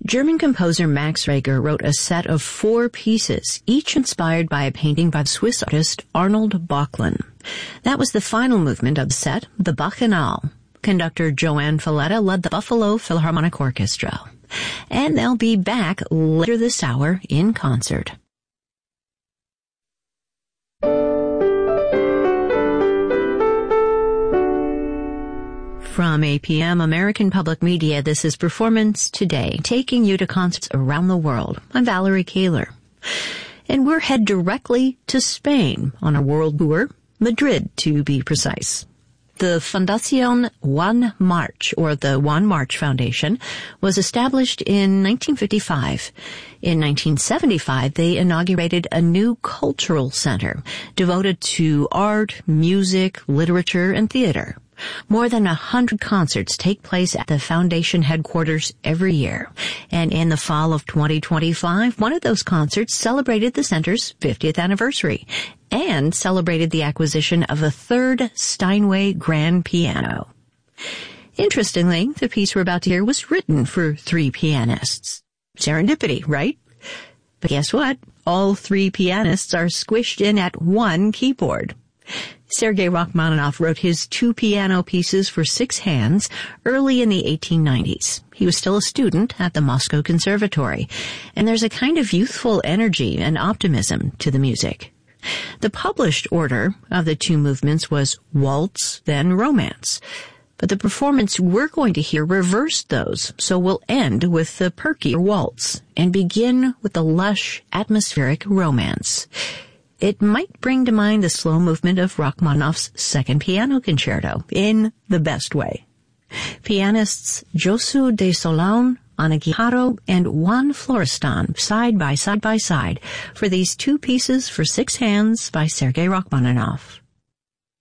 German composer Max Reger wrote a set of 4 pieces, each inspired by a painting by Swiss artist Arnold Böcklin. That was the final movement of the set, the Bacchanal. Conductor Joanne Falletta led the Buffalo Philharmonic Orchestra. And they'll be back later this hour in concert. From APM American Public Media, this is Performance Today, taking you to concerts around the world. I'm Valerie Kaler. And we're head directly to Spain on a world tour, Madrid to be precise. The Fundación Juan March, or the Juan March Foundation, was established in 1955. In 1975, they inaugurated a new cultural center devoted to art, music, literature, and theater. More than 100 concerts take place at the foundation headquarters every year. And in the fall of 2025, one of those concerts celebrated the center's 50th anniversary and celebrated the acquisition of a 3rd Steinway grand piano. Interestingly, the piece we're about to hear was written for 3 pianists. Serendipity, right? But guess what? All 3 pianists are squished in at one keyboard. Sergei Rachmaninoff wrote his 2 piano pieces for 6 hands early in the 1890s. He was still a student at the Moscow Conservatory, and there's a kind of youthful energy and optimism to the music. The published order of the 2 movements was waltz, then romance. But the performance we're going to hear reversed those, so we'll end with the perkier waltz and begin with the lush, atmospheric romance. It might bring to mind the slow movement of Rachmaninoff's 2nd Piano Concerto, in the best way. Pianists Josu de Solán, Ana Guijarro, and Juan Florestan side by side for these 2 pieces for 6 hands by Sergei Rachmaninoff.